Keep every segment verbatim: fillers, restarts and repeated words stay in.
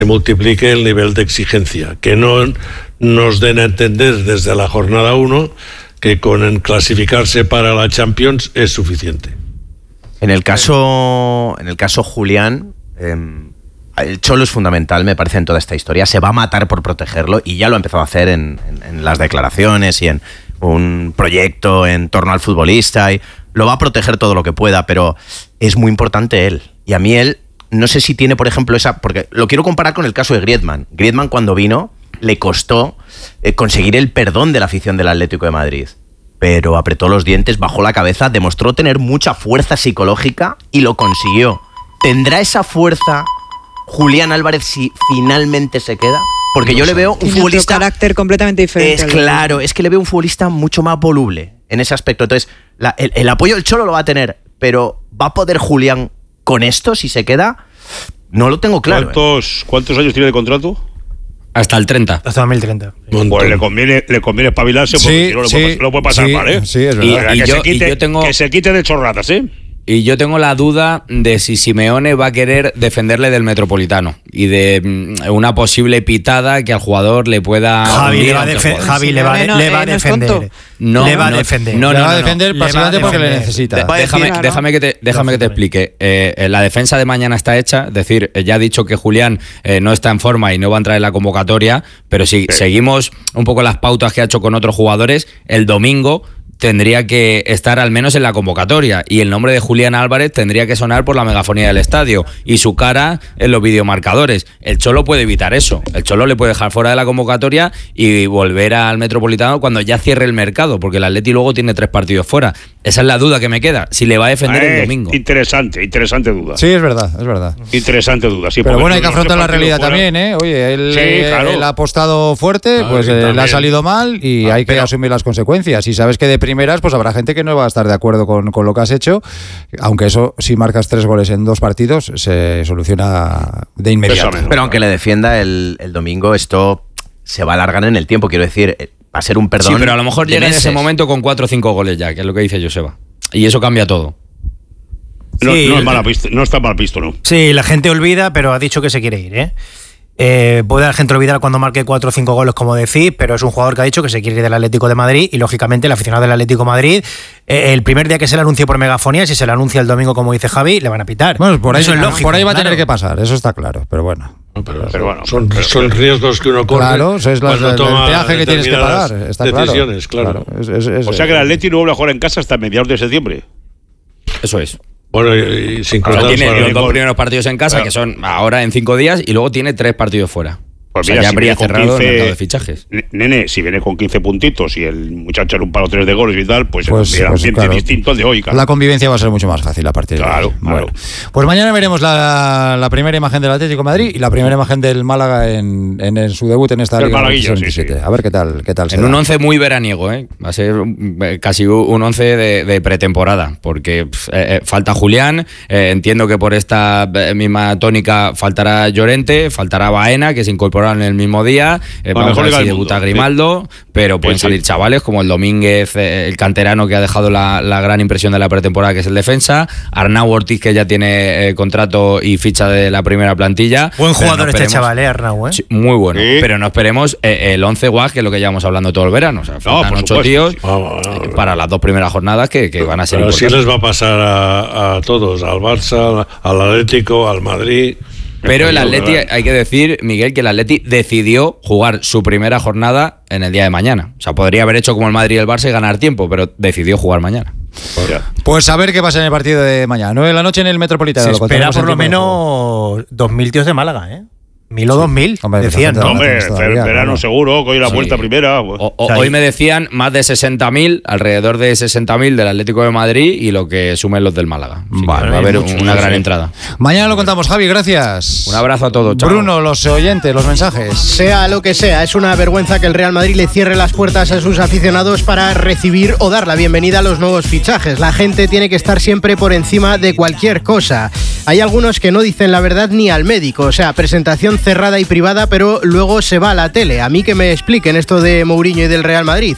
se multiplique el nivel de exigencia, que no nos den a entender desde la jornada uno que con clasificarse para la Champions es suficiente. En el caso, en el caso Julián, eh, el Cholo es fundamental, me parece, en toda esta historia. Se va a matar por protegerlo y ya lo ha empezado a hacer en, en, en las declaraciones y en un proyecto en torno al futbolista. Y lo va a proteger todo lo que pueda, pero es muy importante él. Y a mí él, no sé si tiene, por ejemplo, esa... Porque lo quiero comparar con el caso de Griezmann. Griezmann, cuando vino, le costó eh, conseguir el perdón de la afición del Atlético de Madrid. Pero apretó los dientes, bajó la cabeza, demostró tener mucha fuerza psicológica y lo consiguió. ¿Tendrá esa fuerza Julián Álvarez si finalmente se queda? Porque no yo sé. le veo un Tiene futbolista... otro carácter completamente diferente. Es claro, es que le veo un futbolista mucho más voluble en ese aspecto. Entonces, la, el, el apoyo del Cholo lo va a tener, pero ¿va a poder Julián con esto si se queda? No lo tengo claro. ¿Cuántos, ¿eh? ¿cuántos años tiene de contrato? Hasta el treinta. Hasta dos mil treinta. Pues le conviene, le conviene espabilarse porque sí, si no, sí, lo puede pasar sí, mal, ¿eh? Sí, es verdad. Y, y y que, yo, se quite, y yo tengo, que se quite de chorradas, ¿eh? Y yo tengo la duda de si Simeone va a querer defenderle del Metropolitano y de mm, una posible pitada que al jugador le pueda... Javi le va a, defe- Javi le va, Simeone no, le va a eh, no es defender. tonto. No, le va a no, defender. No, no, le va no, a no, defender no. básicamente Le va a porque le defender. necesita. De- Déjame, Claro. déjame que te, déjame que te explique. Eh, eh, la defensa de mañana está hecha, es decir, eh, ya ha dicho que Julián eh, no está en forma y no va a entrar en la convocatoria, pero si Sí. seguimos un poco las pautas que ha hecho con otros jugadores, el domingo tendría que estar al menos en la convocatoria y el nombre de Julián Álvarez tendría que sonar por la megafonía del estadio y su cara en los videomarcadores. El Cholo puede evitar eso. El Cholo le puede dejar fuera de la convocatoria y volver al Metropolitano cuando ya cierre el mercado, porque el Atleti luego tiene tres partidos fuera. Esa es la duda que me queda, si le va a defender Eh, el domingo. Interesante, interesante duda. Sí, es verdad, es verdad. Interesante duda, sí. Pero porque bueno, hay que los afrontar la partidos realidad fuera- también, ¿eh? Oye, él, Sí, eh, claro. él ha apostado fuerte, Claro, pues y eh, le ha también. salido mal y Ah, hay que pero- asumir las consecuencias. Y sabes que de primeras, pues habrá gente que no va a estar de acuerdo con, con lo que has hecho, aunque eso, si marcas tres goles en dos partidos, se soluciona de inmediato. Eso menos. Pero aunque le defienda el, el domingo, esto se va a alargar en el tiempo. Quiero decir, eh, va a ser un perdón. Sí, pero a lo mejor de llega en ese meses. momento con cuatro o cinco goles ya, que es lo que dice Joseba. Y eso cambia todo. No, Sí. no es mala pista, no está mal visto, ¿no? Sí, la gente olvida, pero ha dicho que se quiere ir, ¿eh? Eh, puede la gente olvidar cuando marque cuatro o cinco goles, como decís, pero es un jugador que ha dicho que se quiere ir del Atlético de Madrid y, lógicamente, el aficionado del Atlético de Madrid, eh, el primer día que se le anuncie por megafonía, si se le anuncia el domingo, como dice Javi, le van a pitar. Bueno, por ahí, Eso es lógico, por ahí va a claro. tener que pasar, eso está claro, pero bueno. No, pero, Pero bueno, son, pero- son riesgos que uno corre. Claro, eso es la- cuando el toma peaje que tienes que determinadas pagar, está claro. decisiones, claro. Es- es- es- O sea que el Atleti no vuelve a jugar en casa hasta mediados de septiembre. Eso es. Bueno, y, y sin O sea, contar tiene para- los dos primeros partidos en casa, Claro. que son ahora en cinco días, y luego tiene tres partidos fuera. Pues O sea, mira, ya si habría viene con cerrado quince el mercado de fichajes. N- Nene, si viene con quince puntitos y el muchacho en un palo tres de goles y tal, pues, Pues, era un pues, ambiente claro. distinto al de hoy, claro. La convivencia va a ser mucho más fácil a partir de Claro, ahí. claro. Bueno, pues mañana veremos la, la primera imagen del Atlético de Madrid y la primera imagen del Málaga en, en, en su debut en esta El Liga malaguillo, sí, veintisiete. sí. A ver qué tal, qué tal se En da. un once muy veraniego, ¿eh? Va a ser eh, casi un once de, de pretemporada, porque pf, eh, eh, falta Julián, eh, entiendo que por esta eh, misma tónica faltará Llorente, faltará Baena, que se incorporaron en el mismo día, eh, La vamos mejor a ver liga si del debuta mundo, Grimaldo, pero pueden Sí, sí. salir chavales como el Domínguez, eh, el canterano que ha dejado la, la gran impresión de la pretemporada, que es el defensa, Arnau Ortiz, que ya tiene eh, contrato y ficha de la primera plantilla. Buen Pero jugador no este esperemos- chaval, ¿eh, Arnau? ¿eh? Sí, muy bueno, Sí. pero no esperemos eh, el once guas, que es lo que llevamos hablando todo el verano. O sea, faltan por ocho supuesto, tíos sí. Vamos, vamos. eh, para las dos primeras jornadas que, que van a ser Pero así importantes. les va a pasar a, a todos, al Barça, al Atlético, al Madrid. Pero el Pero, Atleti, ¿verdad? hay que decir, Miguel, que el Atleti decidió jugar su primera jornada en el día de mañana. O sea, podría haber hecho como el Madrid y el Barça y ganar tiempo, pero decidió jugar mañana. Ya. Pues a ver qué pasa en el partido de mañana. nueve de la noche en el Metropolitano. Se lo espera contaremos por en lo tiempo de menos dos mil tíos de Málaga, ¿eh? Mil o dos mil, Hombre, decían, perfecto. ¿no? Hombre, tienes todavía, verano claro. seguro, que hoy la Sí. vuelta primera. pues. O- o- O sea, hoy y- me decían más de sesenta mil, alrededor de sesenta mil del Atlético de Madrid y lo que sumen los del Málaga. Así que Vale, va a haber mucho, una sí, gran sí. entrada. Mañana lo contamos, Javi, gracias. Un abrazo a todos. Chao. Bruno, los oyentes, los mensajes. Sea lo que sea, es una vergüenza que el Real Madrid le cierre las puertas a sus aficionados para recibir o dar la bienvenida a los nuevos fichajes. La gente tiene que estar siempre por encima de cualquier cosa. Hay algunos que no dicen la verdad ni al médico, o sea, presentación cerrada y privada, pero luego se va a la tele. A mí que me expliquen esto de Mourinho y del Real Madrid.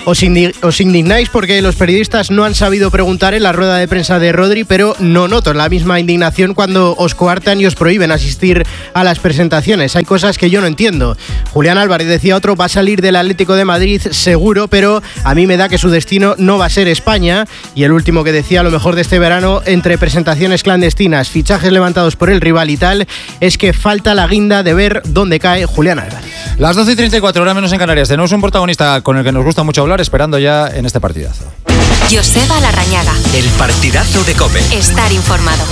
os, indi- os indignáis porque los periodistas no han sabido preguntar en la rueda de prensa de Rodri, pero no noto la misma indignación cuando os coartan y os prohíben asistir a las presentaciones. Hay cosas que yo no entiendo. Julián Álvarez, decía otro, va a salir del Atlético de Madrid seguro, pero a mí me da que su destino no va a ser España. Y el último que decía, lo mejor de este verano, entre presentaciones clandestinas, fichajes levantados por el rival y tal, es que falta la guinda de ver dónde cae Julián Álvarez. Las doce y treinta y cuatro, horas menos en Canarias. Tenemos un protagonista con el que nos gusta mucho hablar, esperando ya en este partidazo. Joseba Larrañaga. El partidazo de COPE. Estar informado.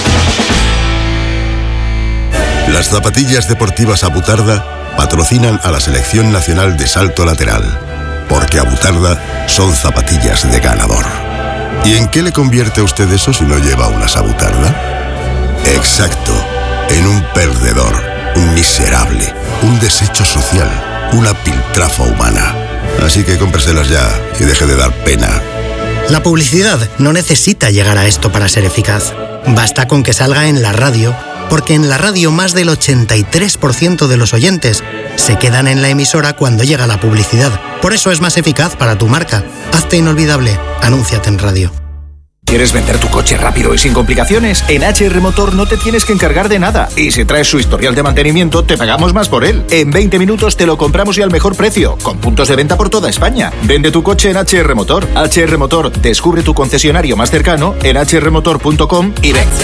Las zapatillas deportivas Abutarda patrocinan a la Selección Nacional de Salto Lateral, porque Abutarda son zapatillas de ganador. ¿Y en qué le convierte a usted eso si no lleva unas Abutarda? Exacto, en un perdedor, un miserable, un desecho social, una piltrafa humana. Así que cómpreselas ya y deje de dar pena. La publicidad no necesita llegar a esto para ser eficaz. Basta con que salga en la radio, porque en la radio más del ochenta y tres por ciento de los oyentes se quedan en la emisora cuando llega la publicidad. Por eso es más eficaz para tu marca. Hazte inolvidable. Anúnciate en radio. ¿Quieres vender tu coche rápido y sin complicaciones? En H R Motor no te tienes que encargar de nada. Y si traes su historial de mantenimiento, te pagamos más por él. En veinte minutos te lo compramos y al mejor precio, con puntos de venta por toda España. Vende tu coche en H R Motor. H R Motor, descubre tu concesionario más cercano en h r motor punto com y ven.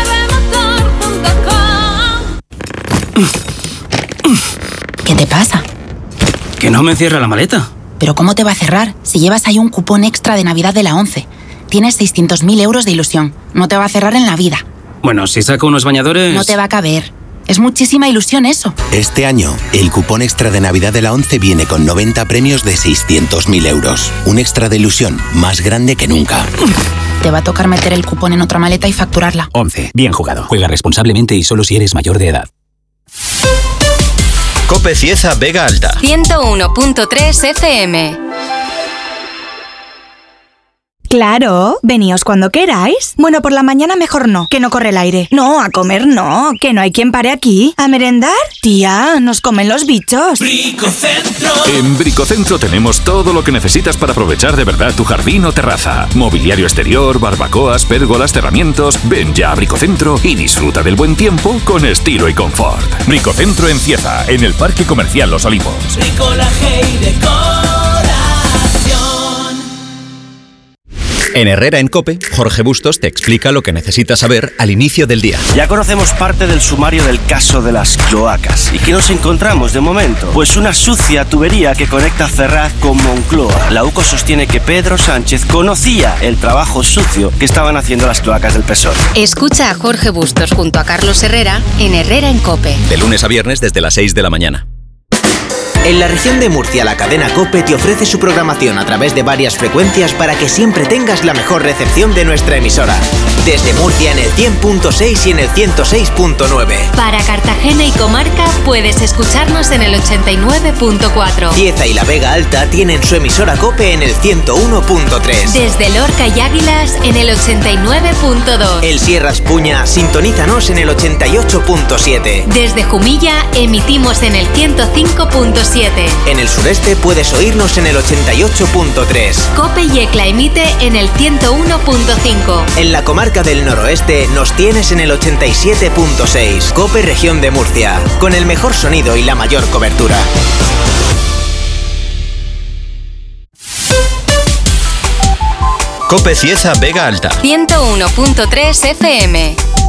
¿Qué te pasa? Que no me cierra la maleta. ¿Pero cómo te va a cerrar si llevas ahí un cupón extra de Navidad de la ONCE? Tienes seiscientos mil euros de ilusión. No te va a cerrar en la vida. Bueno, si saco unos bañadores... No te va a caber. Es muchísima ilusión eso. Este año, el cupón extra de Navidad de la ONCE viene con noventa premios de seiscientos mil euros. Un extra de ilusión más grande que nunca. Te va a tocar meter el cupón en otra maleta y facturarla. ONCE. Bien jugado. Juega responsablemente y solo si eres mayor de edad. COPE Cieza Vega Alta. ciento uno punto tres F M. Claro, veníos cuando queráis. Bueno, por la mañana mejor no, que no corre el aire. No, a comer no, que no hay quien pare aquí. ¿A merendar? Tía, nos comen los bichos. Bricocentro. En Bricocentro tenemos todo lo que necesitas para aprovechar de verdad tu jardín o terraza. Mobiliario exterior, barbacoas, pérgolas, cerramientos. Ven ya a Bricocentro y disfruta del buen tiempo con estilo y confort. Bricocentro en Cieza, en el Parque Comercial Los Olivos. Bricolaje y decoración. En Herrera en COPE, Jorge Bustos te explica lo que necesitas saber al inicio del día. Ya conocemos parte del sumario del caso de las cloacas. ¿Y qué nos encontramos de momento? Pues una sucia tubería que conecta Ferraz con Moncloa. La UCO sostiene que Pedro Sánchez conocía el trabajo sucio que estaban haciendo las cloacas del P S O E. Escucha a Jorge Bustos junto a Carlos Herrera en Herrera en COPE. De lunes a viernes desde las seis de la mañana. En la región de Murcia, la cadena COPE te ofrece su programación a través de varias frecuencias para que siempre tengas la mejor recepción de nuestra emisora. Desde Murcia en el cien punto seis y en el ciento seis punto nueve. Para Cartagena y comarca puedes escucharnos en el ochenta y nueve punto cuatro. Cieza y la Vega Alta tienen su emisora COPE en el ciento uno punto tres. Desde Lorca y Águilas en el ochenta y nueve punto dos. El Sierra Espuña, sintonízanos en el ochenta y ocho punto siete. Desde Jumilla emitimos en el ciento cinco punto siete. En el sureste puedes oírnos en el ochenta y ocho punto tres. COPE y ECLA emite en el ciento uno punto cinco. En la comarca del noroeste nos tienes en el ochenta y siete punto seis. COPE Región de Murcia, con el mejor sonido y la mayor cobertura. COPE Cieza Vega Alta. ciento uno punto tres F M.